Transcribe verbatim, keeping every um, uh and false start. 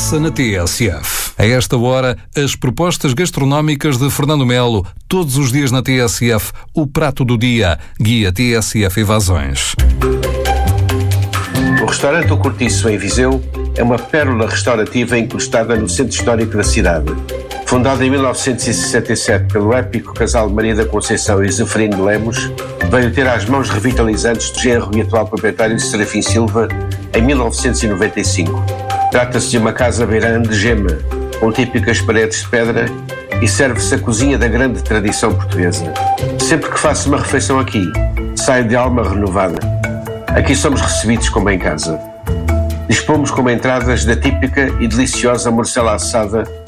passa na T S F. A esta hora, as propostas gastronómicas de Fernando Melo. Todos os dias na T S F, o prato do dia. Guia T S F Evasões. O restaurante O Cortiço, em Viseu, é uma pérola restaurativa encostada no centro histórico da cidade. Fundado em mil novecentos e sessenta e sete pelo épico casal Maria da Conceição e Zeferino de Lemos, veio ter às mãos revitalizantes do genro e atual proprietário Serafim Silva em mil novecentos e noventa e cinco. Trata-se de uma casa beirã de gema, com típicas paredes de pedra, e serve-se a cozinha da grande tradição portuguesa. Sempre que faço uma refeição aqui, saio de alma renovada. Aqui somos recebidos como em casa. Dispomos como entradas da típica e deliciosa morcela assada